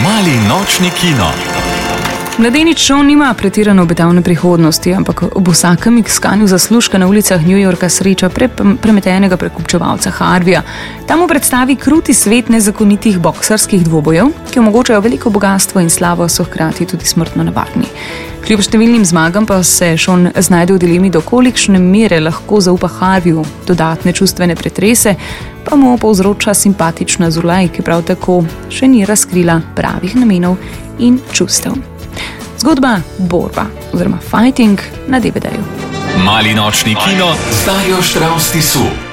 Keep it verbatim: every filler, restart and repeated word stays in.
Mali nočni kino. Mladenič Sean nima pretirano obetavne prihodnosti, ampak ob vsakem iskanju zaslužka na ulicah New Yorka sreča pre, premetenega prekupčevalca Harvija. Tam mu predstavi kruti svet nezakonitih boksarskih dvobojev, ki omogočajo veliko bogastvo in slavo, so hkrati tudi smrtno nevarni. Kljub številnim zmagam pa se Sean znajde v dilemi, do kolikšne mere lahko zaupa Harviju. Dodatne čustvene pretrese pa mu povzroča simpatična Zulaj, ki prav tako še ni razkrila pravih namenov in čustev. Zgodba Borba oziroma Fighting na D V D-ju. Mali nočni kino s Darjo Štravs Tisu.